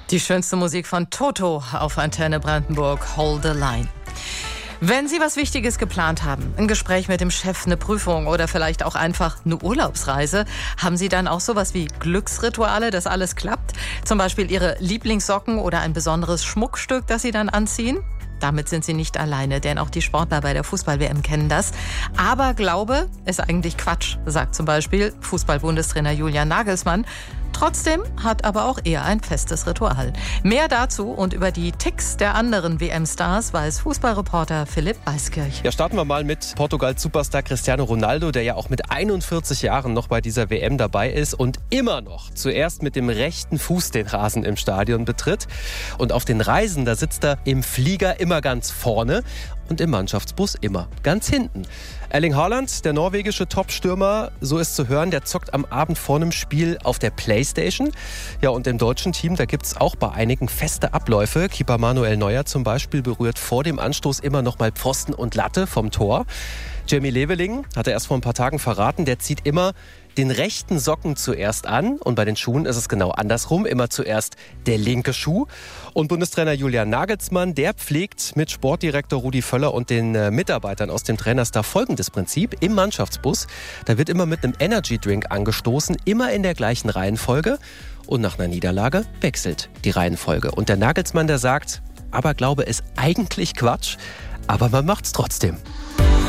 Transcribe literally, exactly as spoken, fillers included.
Die schönste Musik von Toto auf Antenne Brandenburg, Hold the Line. Wenn Sie was Wichtiges geplant haben, ein Gespräch mit dem Chef, eine Prüfung oder vielleicht auch einfach eine Urlaubsreise, haben Sie dann auch sowas wie Glücksrituale, dass alles klappt? Zum Beispiel Ihre Lieblingssocken oder ein besonderes Schmuckstück, das Sie dann anziehen? Damit sind Sie nicht alleine, denn auch die Sportler bei der Fußball-W M kennen das. Aber Glaube ist eigentlich Quatsch, sagt zum Beispiel Fußball-Bundestrainer Julian Nagelsmann. Trotzdem hat aber auch er ein festes Ritual. Mehr dazu und über die Ticks der anderen W M-Stars weiß Fußballreporter Philipp Weiskirch. Ja, starten wir mal mit Portugals Superstar Cristiano Ronaldo, der ja auch mit einundvierzig Jahren noch bei dieser W M dabei ist und immer noch zuerst mit dem rechten Fuß den Rasen im Stadion betritt. Und auf den Reisen, da sitzt er im Flieger immer ganz vorne und im Mannschaftsbus immer ganz hinten. Erling Haaland, der norwegische Top-Stürmer, so ist zu hören, der zockt am Abend vor einem Spiel auf der Playstation. Ja, und im deutschen Team, da gibt es auch bei einigen feste Abläufe. Keeper Manuel Neuer zum Beispiel berührt vor dem Anstoß immer noch mal Pfosten und Latte vom Tor. Jamie Leveling, hat er erst vor ein paar Tagen verraten, der zieht immer den rechten Socken zuerst an. Und bei den Schuhen ist es genau andersrum. Immer zuerst der linke Schuh. Und Bundestrainer Julian Nagelsmann, der pflegt mit Sportdirektor Rudi Völler und den äh, Mitarbeitern aus dem Trainerstab folgendes Prinzip. Im Mannschaftsbus, da wird immer mit einem Energy-Drink angestoßen, immer in der gleichen Reihenfolge. Und nach einer Niederlage wechselt die Reihenfolge. Und der Nagelsmann, der sagt, aber Glaube ist eigentlich Quatsch, aber man macht's trotzdem.